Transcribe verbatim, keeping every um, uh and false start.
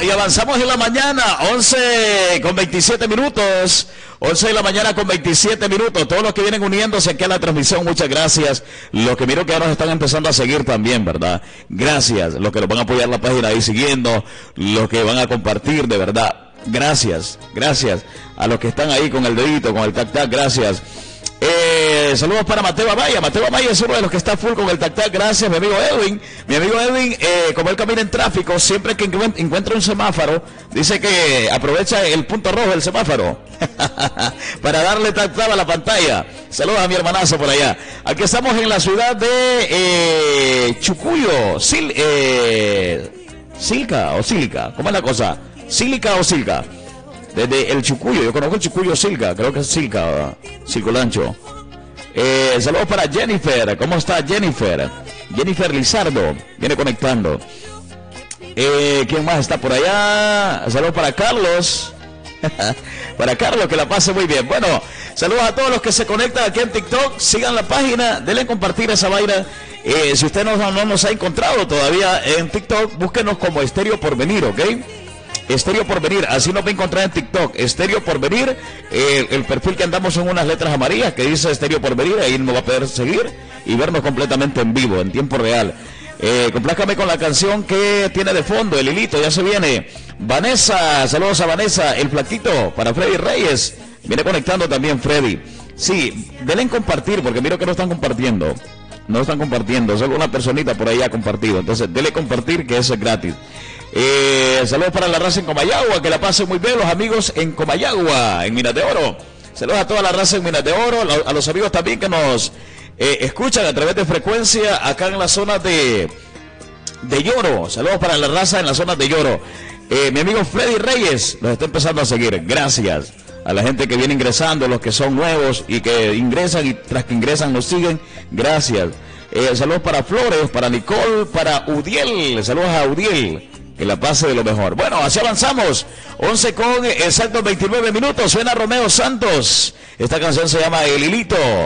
y avanzamos en la mañana, once con veintisiete minutos. once de la mañana con veintisiete minutos. Todos los que vienen uniéndose aquí a la transmisión, muchas gracias. Los que miro que ahora nos están empezando a seguir también, ¿verdad? Gracias. Los que nos van a apoyar la página ahí siguiendo, los que van a compartir, de verdad. Gracias, gracias. A los que están ahí con el dedito, con el tac-tac, gracias. Eh, saludos para Mateo Amaya. Mateo Amaya es uno de los que está full con el tac-tac. Gracias, mi amigo Edwin. Mi amigo Edwin, eh, como él camina en tráfico, siempre que encuentra un semáforo, dice que aprovecha el punto rojo del semáforo para darle tac-tac a la pantalla. Saludos a mi hermanazo por allá. Aquí estamos en la ciudad de eh, Chucuyo, Sil, eh, Silca o Sílica. ¿Cómo es la cosa? ¿Sílica o Silca? Desde el Chucuyo, yo conozco el Chucuyo Silca, creo que es Silca, Circulancho. Eh, saludos para Jennifer, ¿cómo está Jennifer? Jennifer Lizardo, viene conectando. Eh, ¿Quién más está por allá? Saludos para Carlos. Para Carlos, que la pase muy bien. Bueno, saludos a todos los que se conectan aquí en TikTok. Sigan la página, denle a compartir esa vaina. Eh, si usted no, no nos ha encontrado todavía en TikTok, búsquenos como Estéreo Porvenir, ¿ok? Estéreo Porvenir, así nos va a encontrar en TikTok. Estéreo Porvenir, eh, el perfil que andamos son unas letras amarillas que dice Estéreo Porvenir, ahí nos va a poder seguir y vernos completamente en vivo, en tiempo real. Eh, complázcame con la canción que tiene de fondo, el hilito, ya se viene. Vanessa, saludos a Vanessa, el flaquito, para Freddy Reyes, viene conectando también Freddy. Sí, denle en compartir, porque miro que no están compartiendo, no están compartiendo, solo una personita por ahí ha compartido, entonces denle compartir, que eso es gratis. Eh, saludos para la raza en Comayagua, que la pasen muy bien los amigos en Comayagua, en Minas de Oro. Saludos a toda la raza en Minas de Oro, a los amigos también que nos eh, escuchan a través de frecuencia acá en la zona de, de Lloro. Saludos para la raza en la zona de Lloro. Eh, mi amigo Freddy Reyes los está empezando a seguir. Gracias a la gente que viene ingresando, los que son nuevos y que ingresan y tras que ingresan nos siguen. Gracias. Eh, saludos para Flores, para Nicole, para Udiel. Saludos a Udiel. Que la pase de lo mejor. Bueno, así avanzamos. once con exactos veintinueve minutos. Suena Romeo Santos. Esta canción se llama El Hilito.